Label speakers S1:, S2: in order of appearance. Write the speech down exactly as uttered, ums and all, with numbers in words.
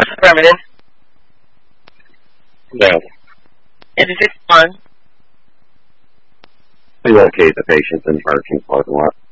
S1: Affirmative.
S2: No.
S1: Is it one?
S2: Relocate the patients in the parking parking lot.